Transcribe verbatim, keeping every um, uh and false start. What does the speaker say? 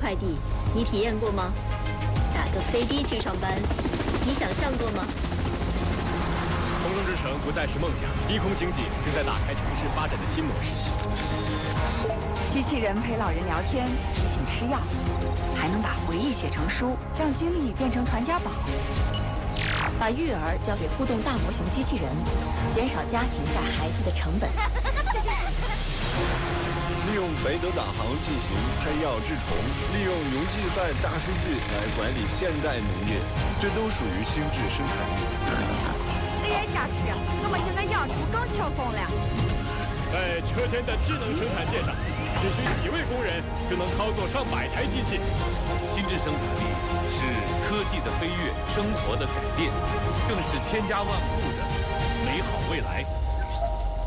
快递，你体验过吗？打个飞的去上班，你想象过吗？ 空中之城不再是梦想，低空经济正在打开城市发展的新模式。 机器人陪老人聊天，提醒吃药，还能把回忆写成书，让经历变成传家宝。把育儿交给互动大模型机器人，减少家庭带孩子的成本。 利用北斗导航进行拍药治虫，利用云计算大数据来管理现代农业，这都属于心智生产力。 这样下去，我们现在养猪更轻松了。 在车间的智能生产线上，只需几位工人就能操作上百台机器。 心智生产力是科技的飞跃，生活的改变，更是千家万户的美好未来。